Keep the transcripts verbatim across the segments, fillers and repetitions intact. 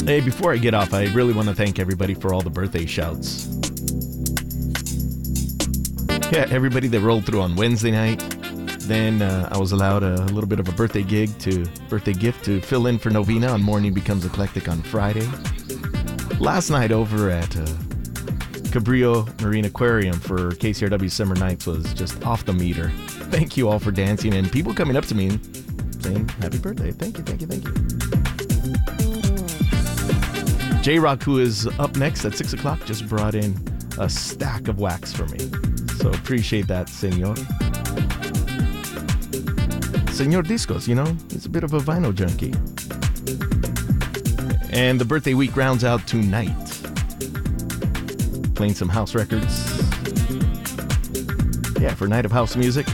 Hey, before I get off, I really want to thank everybody for all the birthday shouts. Yeah, everybody that rolled through on Wednesday night. Then uh, I was allowed a, a little bit of a birthday gig to birthday gift to fill in for Novena on Morning Becomes Eclectic on Friday. Last night over at uh, Cabrillo Marine Aquarium for K C R W Summer Nights was just off the meter. Thank you all for dancing and people coming up to me and saying happy birthday. Thank you, thank you, thank you. J-Rock, who is up next at six o'clock, just brought in a stack of wax for me. So appreciate that, senor. Senor Discos, you know, he's a bit of a vinyl junkie. And the birthday week rounds out tonight. Playing some house records. Yeah, for Night of House Music.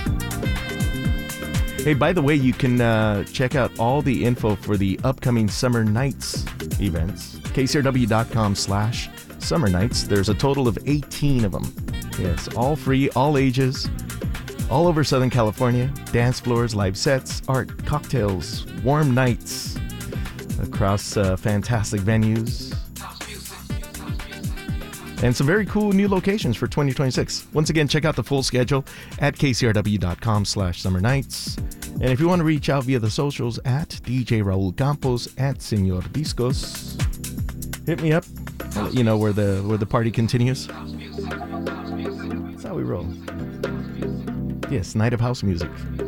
Hey, by the way, you can uh, check out all the info for the upcoming Summer Nights events. K C R W dot com slash Summer Nights. There's a total of eighteen of them. Yes, all free, all ages. All over Southern California, dance floors, live sets, art, cocktails, warm nights across uh, fantastic venues. And some very cool new locations for twenty twenty-six. Once again, check out the full schedule at K C R W dot com slash Summer Nights. And if you want to reach out via the socials at D J Raul Campos, at Senor Discos, hit me up. I'll let you know where the, where the party continues. That's how we roll. Yes, Night of House Music.